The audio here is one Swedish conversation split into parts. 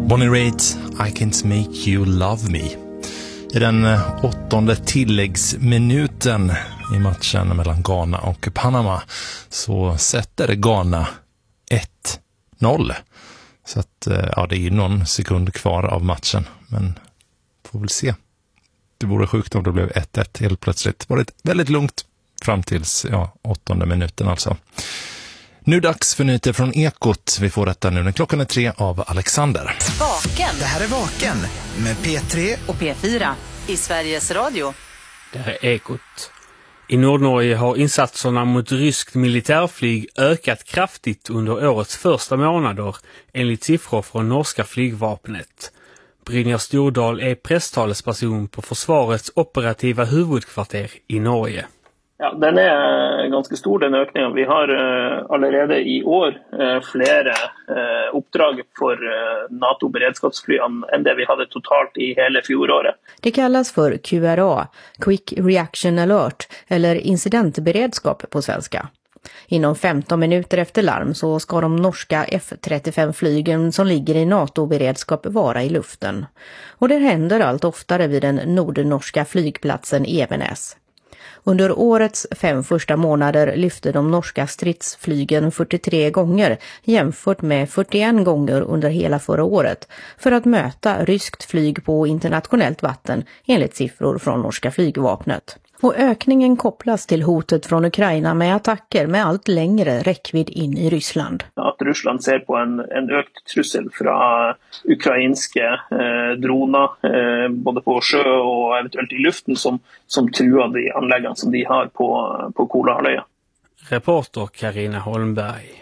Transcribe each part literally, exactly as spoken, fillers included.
Bonnie Raitt, I Can't Make You Love Me. I den åttonde tilläggsminuten i matchen mellan Ghana och Panama så sätter Ghana ett noll. Så att, ja, det är ju någon sekund kvar av matchen, men får väl se. Det vore sjukt om det blev ett ett helt plötsligt. Det var väldigt lugnt fram tills ja, åttonde minuten alltså. Nu dags för nyheter från Ekot. Vi får detta nu när klockan är tre av Alexander. Vaken. Det här är Vaken med P tre och P fyra i Sveriges Radio. Det här är Ekot. I Nordnorge har insatserna mot ryskt militärflyg ökat kraftigt under årets första månader enligt siffror från norska flygvapnet. Brynjar Stordal är presstalesperson på försvarets operativa huvudkvarter i Norge. Ja, den är ganska stor, den ökningen. Vi har uh, allerede i år uh, flera uh, uppdrag för uh, NATO-beredskapsfly än det vi hade totalt i hela fjolåret. Det kallas för Q R A, Quick Reaction Alert, eller incidentberedskap på svenska. Inom femton minuter efter larm så ska de norska F trettiofem-flygen som ligger i NATO-beredskap vara i luften. Och det händer allt oftare vid den nordnorska flygplatsen Evenes. Under årets fem första månader lyfte de norska stridsflygen fyrtiotre gånger jämfört med fyrtioen gånger under hela förra året för att möta ryskt flyg på internationellt vatten enligt siffror från norska flygvapnet. Och ökningen kopplas till hotet från Ukraina med attacker med allt längre räckvidd in i Ryssland. Att Ryssland ser på en, en ökt trussel från ukrainska eh, droner eh, både på sjö och eventuellt i luften som, som truar de anläggningar som de har på, på Kolahalvön. Reporter Carina Holmberg.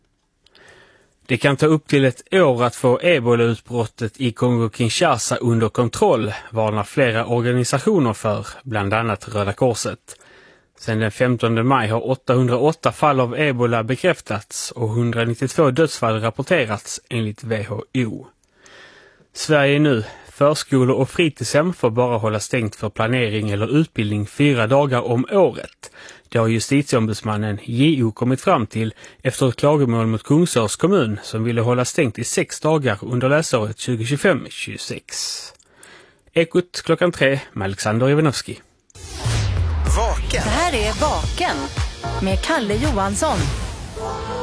Det kan ta upp till ett år att få ebola-utbrottet i Kongo-Kinshasa under kontroll, varnar flera organisationer för, bland annat Röda Korset. Sedan den femtonde maj har åttahundraåtta fall av ebola bekräftats och hundranittiotvå dödsfall rapporterats enligt W H O. Sverige nu. Förskolor och fritidshem får bara hålla stängt för planering eller utbildning fyra dagar om året. Det har justitieombudsmannen J O kommit fram till efter ett klagomål mot Kungsörs kommun som ville hålla stängt i sex dagar under läsåret tjugo tjugofem tjugosex. Ekot klockan tre med Alexander Ivanovski. Vaken. Det här är Vaken med Kalle Johansson.